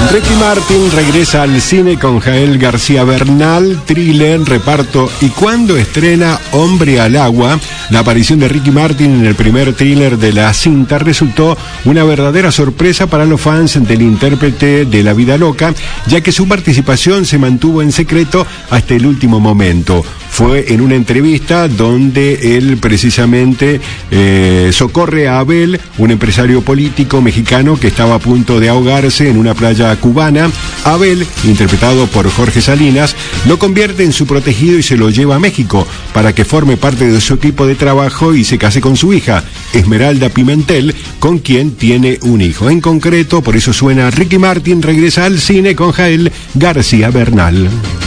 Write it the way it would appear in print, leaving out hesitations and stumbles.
Ricky Martin regresa al cine con Jael García Bernal, thriller, reparto y cuando estrena Hombre al Agua. La aparición de Ricky Martin en el primer thriller de la cinta resultó una verdadera sorpresa para los fans del intérprete de La Vida Loca, ya que su participación se mantuvo en secreto hasta el último momento. Fue en una entrevista donde él precisamente socorre a Abel, un empresario político mexicano que estaba a punto de ahogarse en una playa cubana. Abel, interpretado por Jorge Salinas, lo convierte en su protegido y se lo lleva a México para que forme parte de su equipo de trabajo y se case con su hija, Esmeralda Pimentel, con quien tiene un hijo. En concreto, por eso suena Ricky Martin regresa al cine con Jael García Bernal.